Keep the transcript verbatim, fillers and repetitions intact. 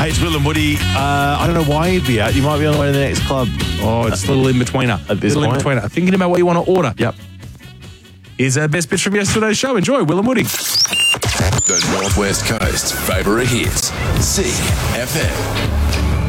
Hey, it's Will and Woody. Uh, I don't know why you'd be out. You might be on the way to the next club. Oh, it's a little in-betweener. At this little point. in-betweener. Thinking about what you want to order. Yep. Here's our best bits from yesterday's show. Enjoy, Will and Woody. The Northwest Coast's favourite hits. C F M.